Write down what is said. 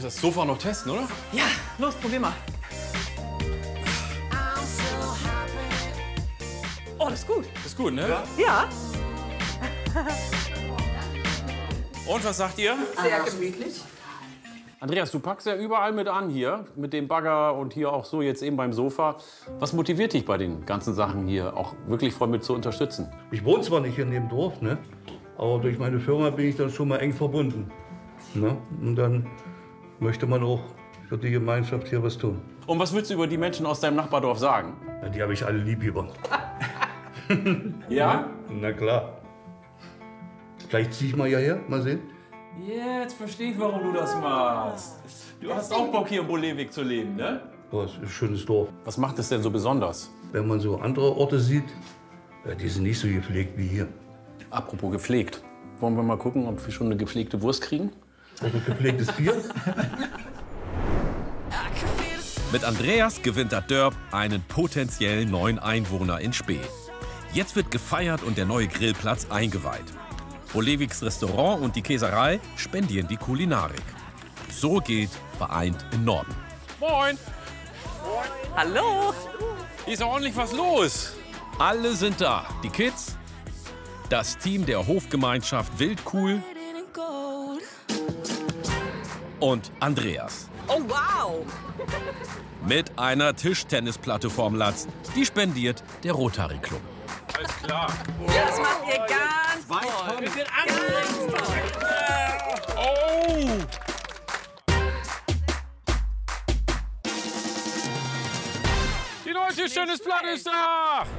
das Sofa noch testen, oder? Ja, los, probier mal. Oh, das ist gut. Ist gut, ne? Ja. Und was sagt ihr? Sehr gemütlich. Andreas, du packst ja überall mit an hier, mit dem Bagger und hier auch so jetzt eben beim Sofa. Was motiviert dich bei den ganzen Sachen hier auch wirklich voll mit zu unterstützen? Ich wohne zwar nicht hier in dem Dorf, ne? Aber durch meine Firma bin ich dann schon mal eng verbunden. Ne? Und dann möchte man auch für die Gemeinschaft hier was tun. Und was willst du über die Menschen aus deinem Nachbardorf sagen? Ja, die habe ich alle lieb über. Ja? Na klar. Vielleicht ziehe ich mal hierher, mal sehen. Jetzt verstehe ich, warum du das machst. Du hast auch Bock, hier in Bolewik zu leben, ne? Oh, es ist ein schönes Dorf. Was macht es denn so besonders? Wenn man so andere Orte sieht, ja, die sind nicht so gepflegt wie hier. Apropos gepflegt. Wollen wir mal gucken, ob wir schon eine gepflegte Wurst kriegen? Auch ein gepflegtes Bier. Mit Andreas gewinnt der Dörp einen potenziell neuen Einwohner in Spee. Jetzt wird gefeiert und der neue Grillplatz eingeweiht. Boleviks Restaurant und die Käserei spendieren die Kulinarik. So geht vereint im Norden. Moin! Hallo. Hier ist ordentlich was los. Alle sind da. Die Kids, das Team der Hofgemeinschaft Wildcool und Andreas. Oh, wow. Mit einer Tischtennisplatte vorm Latz. Die spendiert der Rotary Club. Alles klar. Das macht ihr ganz toll. Wir sind Oh! Die neue Tischtennisplatte ist da!